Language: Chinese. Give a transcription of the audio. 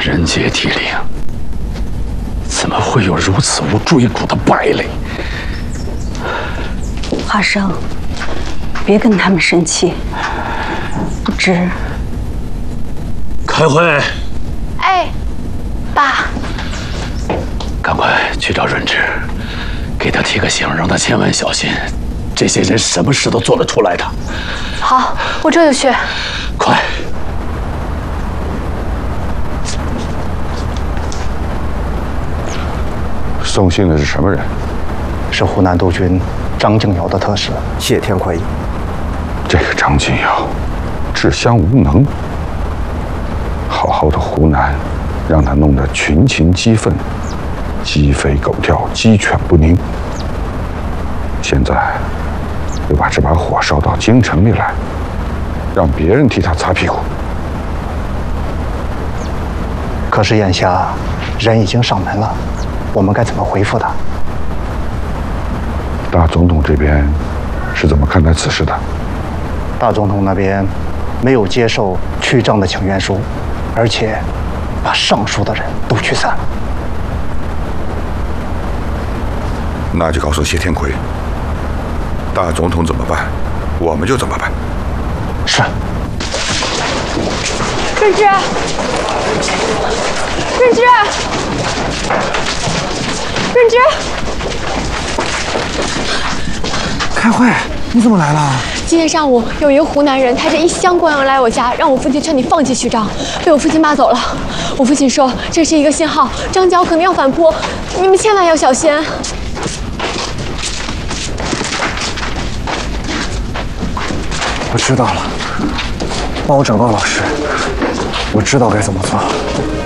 人杰地灵，怎么会有如此无追骨的败类？ 华生，别跟他们生气，不知。 开会。 哎，爸， 赶快去找润之，给他提个醒，让他千万小心。这些人什么事都做得出来的。 好，我这就去。 快！ 送信的是什么人？ 是湖南督军张敬尧的特使谢天奎。 这个张敬尧，治乡无能，好好的湖南，让他弄得群情激愤，鸡飞狗跳，鸡犬不宁。现在又把这把火烧到京城里来，让别人替他擦屁股。 可是眼下人已经上门了，我们该怎么回复他？ 大总统这边是怎么看待此事的？ 大总统那边没有接受去张的请愿书，而且把上书的人都驱散了。 那就告诉谢天奎，大总统怎么办，我们就怎么办。 是。 润之，润之，润之。 开会，你怎么来了？ 今天上午有一个湖南人抬着1箱官油来我家，让我父亲劝你放弃徐章，被我父亲骂走了。我父亲说这是一个信号，张角可能要反扑，你们千万要小心。 我知道了，帮我找到老师，我知道该怎么做。